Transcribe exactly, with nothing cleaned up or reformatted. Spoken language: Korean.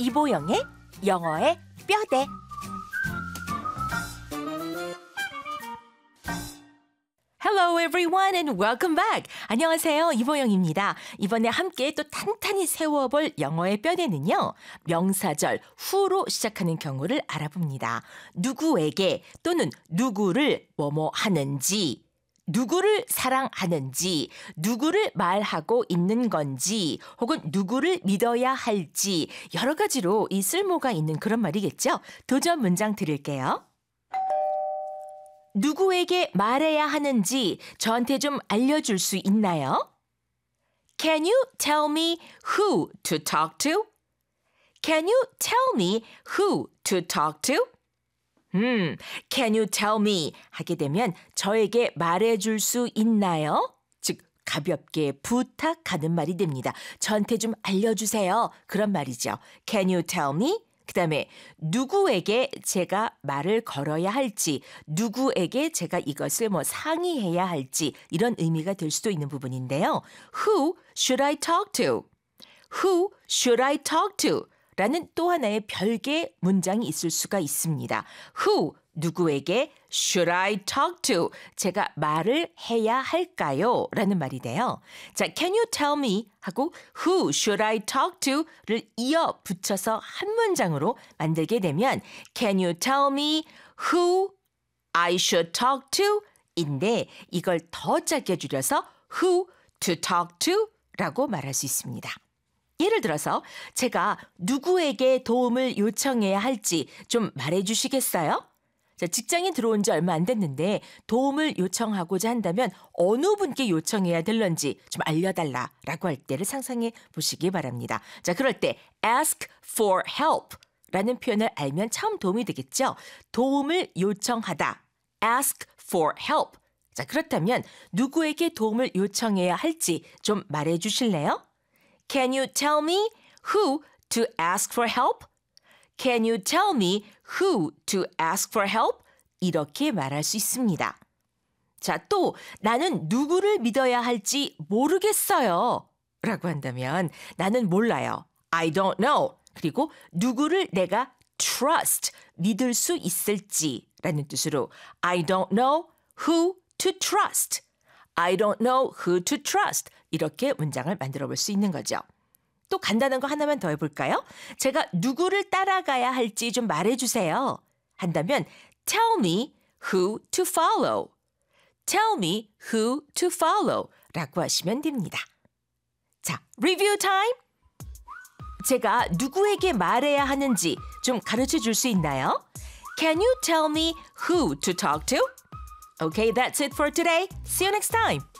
이보영의 영어의 뼈대. Hello everyone and welcome back. 안녕하세요. 이보영입니다. 이번에 함께 또 탄탄히 세워볼 영어의 뼈대는요. 명사절 who로 시작하는 경우를 알아봅니다. 누구에게 또는 누구를 뭐뭐 하는지, 누구를 사랑하는지, 누구를 말하고 있는 건지, 혹은 누구를 믿어야 할지 여러 가지로 이 쓸모가 있는 그런 말이겠죠. 도전 문장 드릴게요. 누구에게 말해야 하는지 저한테 좀 알려줄 수 있나요? Can you tell me who to talk to? Can you tell me who to talk to? 음, can you tell me 하게 되면 저에게 말해줄 수 있나요? 즉 가볍게 부탁하는 말이 됩니다. 저한테 좀 알려주세요. 그런 말이죠. Can you tell me? 그 다음에 누구에게 제가 말을 걸어야 할지, 누구에게 제가 이것을 뭐 상의해야 할지 이런 의미가 될 수도 있는 부분인데요. Who should I talk to? Who should I talk to? 라는 또 하나의 별개의 문장이 있을 수가 있습니다. Who, 누구에게 should I talk to? 제가 말을 해야 할까요? 라는 말이 돼요. 자, can you tell me? 하고 who should I talk to? 를 이어 붙여서 한 문장으로 만들게 되면 can you tell me who I should talk to? 인데 이걸 더 짧게 줄여서 who to talk to? 라고 말할 수 있습니다. 예를 들어서 제가 누구에게 도움을 요청해야 할지 좀 말해주시겠어요? 자, 직장에 들어온 지 얼마 안 됐는데 도움을 요청하고자 한다면 어느 분께 요청해야 될런지 좀 알려달라라고 할 때를 상상해 보시기 바랍니다. 자, 그럴 때 ask for help 라는 표현을 알면 참 도움이 되겠죠? 도움을 요청하다. ask for help. 자, 그렇다면 누구에게 도움을 요청해야 할지 좀 말해 주실래요? Can you tell me who to ask for help? Can you tell me who to ask for help? 이렇게 말할 수 있습니다. 자, 또 나는 누구를 믿어야 할지 모르겠어요. 라고 한다면 나는 몰라요. I don't know. 그리고 누구를 내가 trust, 믿을 수 있을지 라는 뜻으로 I don't know who to trust. I don't know who to trust. 이렇게 문장을 만들어 볼 수 있는 거죠. 또 간단한 거 하나만 더 해볼까요? 제가 누구를 따라가야 할지 좀 말해주세요. 한다면 tell me who to follow. Tell me who to follow 라고 하시면 됩니다. 자, 리뷰 타임. 제가 누구에게 말해야 하는지 좀 가르쳐 줄 수 있나요? Can you tell me who to talk to? Okay, that's it for today. See you next time.